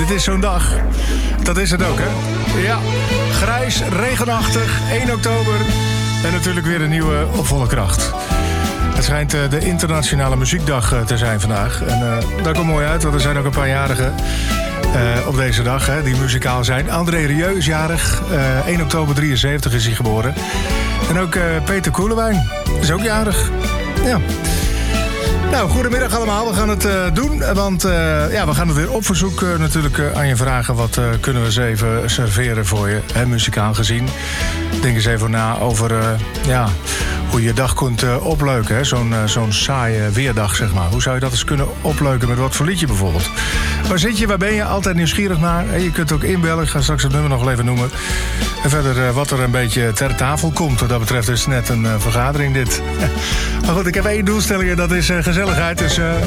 dit is zo'n dag. Dat is het ook, hè? Ja, grijs, regenachtig, 1 oktober. En natuurlijk weer een nieuwe op volle kracht. Het schijnt de internationale muziekdag te zijn vandaag. En dat komt mooi uit, want er zijn ook een paar jarigen op deze dag die muzikaal zijn. André Rieu is jarig. 1 oktober 73 is hij geboren. En ook Peter Koelewijn is ook jarig. Ja. Nou, goedemiddag allemaal. We gaan het doen, want we gaan het weer op verzoek natuurlijk aan je vragen. Wat kunnen we eens even serveren voor je, muzikaal gezien. Denk eens even na over hoe je je dag kunt opleuken. Hè? Zo'n saaie weerdag, zeg maar. Hoe zou je dat eens kunnen opleuken met wat voor liedje bijvoorbeeld? Waar zit je? Waar ben je? Altijd nieuwsgierig naar. Je kunt ook inbellen. Ik ga straks het nummer nog wel even noemen. En verder wat er een beetje ter tafel komt. Wat dat betreft is het net een vergadering dit. Maar goed, ik heb 1 doelstelling en dat is gezelligheid. Dus